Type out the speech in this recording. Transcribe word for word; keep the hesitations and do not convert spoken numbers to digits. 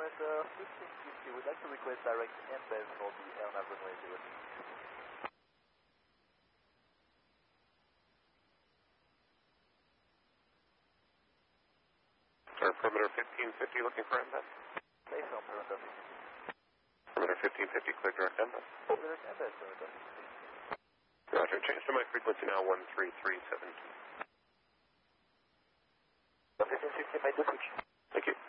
Perimeter fifteen fifty, we'd like to request direct embed for the Air Nav runway zero six. Sir, perimeter fifteen fifty looking for embed. Place on perimeter fifteen fifty. Perimeter fifteen fifty, clear direct embed. Direct embed, perimeter fifteen fifty. Roger, change to my frequency now, one three three seven two. fifteen fifty, made the switch. Thank you.